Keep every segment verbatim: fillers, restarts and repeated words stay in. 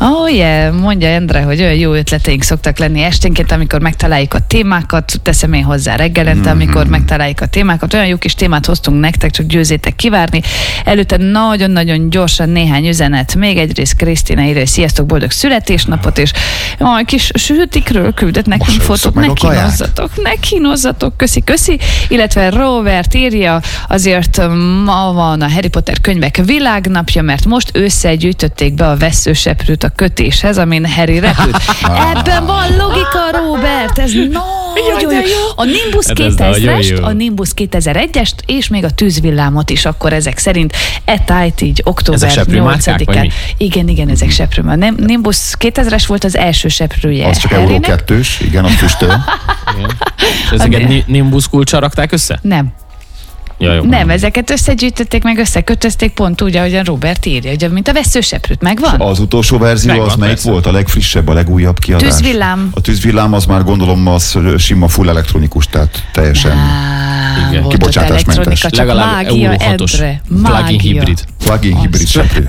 Oh yeah, mondja Endre, hogy olyan jó ötleteink szoktak lenni esténként, amikor megtaláljuk a témákat, teszem én hozzá reggelente, mm-hmm. amikor megtaláljuk a témákat. Olyan jó kis témát hoztunk nektek, csak győzzétek kivárni. Előtte nagyon-nagyon gyorsan néhány üzenet. Még egyrészt Krisztina írja, hogy sziasztok, boldog születésnapot, és a kis sütikről küldött nekünk fotót. Ne kínozzatok, ne kínozzatok, köszi, köszi. Illetve Robert írja, azért ma van a Harry Potter könyvek világnapja, mert most összegyűjtötték be a vesszőseprőt a kötéshez, amin Harry repült. Ebben van logika, Robert, ez nagyon jó. A Nimbus kétezrest, a Nimbus kétezer-egyest, és még a tűzvillámot is akkor ezek szerint e tájt így október nyolcadikán. Igen, igen, ezek seprő. A Nimbus kétezres volt az első seprője. Az csak Euró kettős, igen, a füstöl. És ezeket Nimbus kulccsal rakták össze? Nem. Ja, jó, nem, ezeket összegyűjtötték, meg összekötözték pont úgy, ahogy a Robert írja, ugye, mint a vesszőseprőt, megvan? Az utolsó verzió megvan, az melyik persze. volt? A legfrissebb, a legújabb kiadás? Tűzvillám. A tűzvillám az már gondolom az sima full elektronikus, tehát teljesen Á, kibocsátásmentes. Legalább mágia, Euró hatos plug-in hibrid. Plug-in hibrid seprő.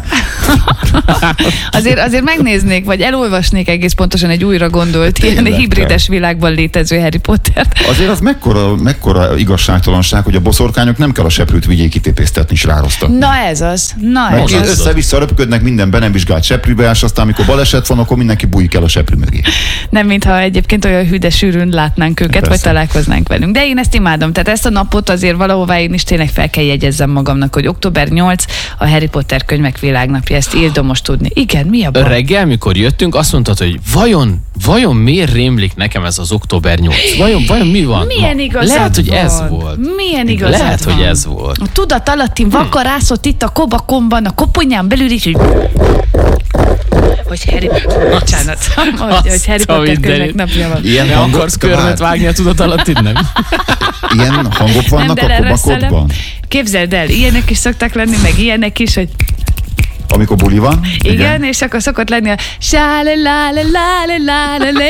azért, azért megnéznék, vagy elolvasnék egész pontosan egy újra gondolt, ilyen hibrides világban létező Harry Pottert. Azért az mekkora, mekkora igazságtalanság, hogy a boszorkányok nem kell a seprőt vigyék kitépésztetni és rárosztatni. Na ez az. Na Meg ez az. Össze-vissza röpködnek minden be nem vizsgált seprűbe, és aztán amikor baleset van, akkor mindenki bújik el a seprű mögé. Nem, mintha egyébként olyan hű, de sűrűn látnánk őket, persze. vagy találkoznánk velünk. De én ezt imádom. Tehát ezt a napot azért valahová én is tényleg fel kell jegyezzem magamnak, hogy október nyolcadika a Harry Potter könyvek világnapja. Ezt írtam most tudni. Igen, mi a baj? Reggel, mikor jöttünk, azt mondtad, hogy vajon, vajon miért rémlik nekem ez az október nyolcadika? Vajon, vajon mi van? Milyen igazad Lehet, hogy van? ez volt. Milyen igazad Lehet, van? hogy ez volt. A tudat alattin vakarászott itt a kobakomban, a koponyán belül is, hogy... hogy Harry Potter, bocsánat, hogy, hogy Harry Potter könyvek napja van. Ilyen ne akarsz körmet vágni a tudat alatt innen? Ilyen hangok vannak a kobakodban? Képzeld el, ilyenek is szoktak lenni, meg ilyenek is, hogy amikor buli van? Igen, igen, és akkor szokott lenni a sá-la-la-la-la-la-la-la-la.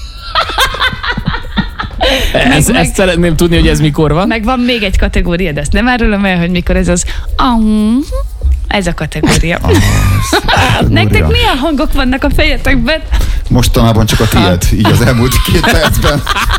Ez, meg, ezt szeretném tudni, hogy ez mikor van. Meg van még egy kategória, de ezt nem árulom el, hogy mikor ez az... Ez a kategória. Ah, nektek milyen hangok vannak a fejetekben? Mostanában csak a tiéd, így az elmúlt két percben.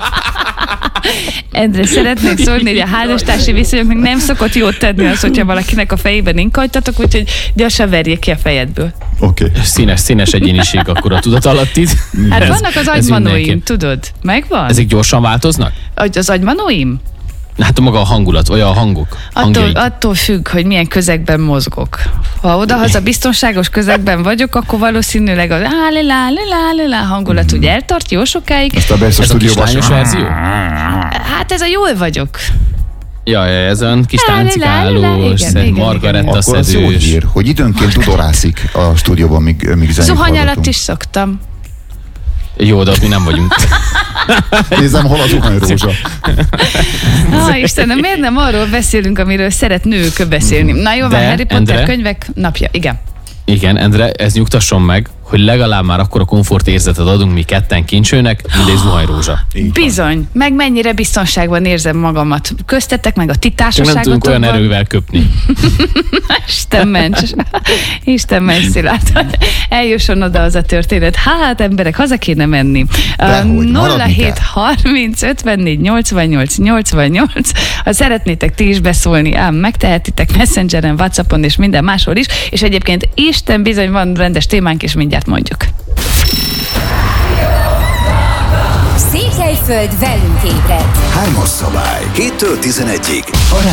Endre, szeretnék szólni, hogy a házastársi viszonyoknak nem szokott jót tenni az, hogyha valakinek a fejében inkajtatok, úgyhogy gyorsan verjék ki a fejedből. Oké. Okay. Színes, színes egyéniség akkor a tudat alattid. Hát ez, vannak az agymanóim, tudod? Megvan? Ezek gyorsan változnak? Az agymanóim? Hát maga a hangulat, olyan a hangok. Attól, attól függ, hogy milyen közegben mozgok. Ha odahaza biztonságos közegben vagyok, akkor valószínűleg a lá-lá-lá-lá-lá hangulat úgy eltart jó sokáig. Ezt a ez a kislányos verzió? Hát ez a jól vagyok. Ja, ez olyan kis táncikálós, Margaretta szedős. Akkor az jó hír, hogy időnként tudorászik a stúdióban, míg, míg zenét Zuhany alatt is szoktam. Jó, de mi nem vagyunk. Nézem, hol a zuhanyrózsa. Ah, Istenem, miért nem arról beszélünk, amiről szeret nők beszélni? Na jó, van, Harry Potter Endre, könyvek napja. Igen. Igen, Endre, ez nyugtasson meg, hogy legalább már akkor a komfortérzetet adunk mi ketten kincsőnek, mint egy zuhanyrózsa. Bizony, meg mennyire biztonságban érzem magamat. Köztetek meg a ti társaságotokban. Nem tudunk olyan erővel köpni. Isten ments. Isten ments, Szilárd. Eljusson oda az a történet. Hát, emberek, haza kéne menni. nulla hét harminc ötvennégy nyolcvannyolc nyolcvannyolc. Ha szeretnétek ti is beszólni, ám megtehetitek Messengeren, WhatsAppon és minden máshol is. És egyébként Isten bizony van rendes témánk, és mindjárt mondjuk. Székelyföld velünk ébred. Hármas szabály. héttől tizenegyig. A